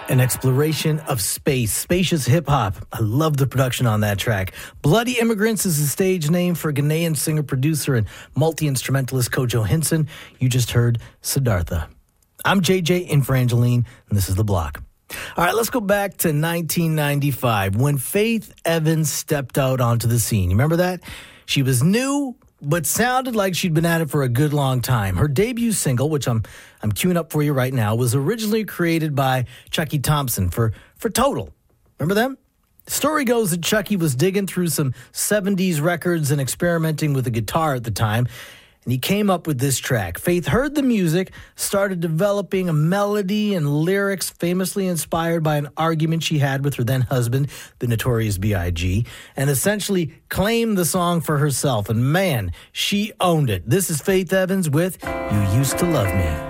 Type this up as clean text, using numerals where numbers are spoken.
An exploration of space, spacious hip-hop. I love the production on that track. Bloody Immigrants is the stage name for Ghanaian singer, producer, and multi-instrumentalist Kojo Hinson. You just heard Siddhartha. I'm JJ in for Angeline, and this is The Block. All right, let's go back to 1995 when Faith Evans stepped out onto the scene. You remember that? She was new, but sounded like she'd been at it for a good long time. Her debut single, which I'm queuing up for you right now, was originally created by Chucky Thompson for Total. Remember them? The story goes that Chucky was digging through some 70s records and experimenting with a guitar at the time, and he came up with this track. Faith heard the music, started developing a melody and lyrics famously inspired by an argument she had with her then-husband, the Notorious B.I.G., and essentially claimed the song for herself. And man, she owned it. This is Faith Evans with You Used to Love Me.